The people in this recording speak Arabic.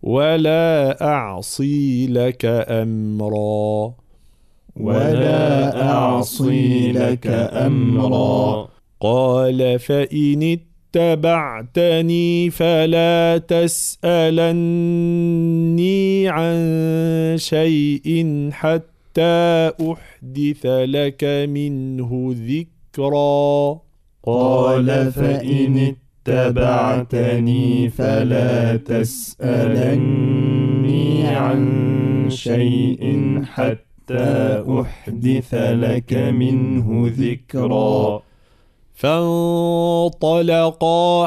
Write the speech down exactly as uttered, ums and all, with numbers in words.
ولا أعصي لك أمرا ولا أعصي لك أمرا قال فإن اتبعتني فلا تسألني عن شيء حتى أحدث لك منه ذكرا قال فإن اتبعتني فلا تسألني عن شيء حتى أحدث لك منه ذكرا فانطلقا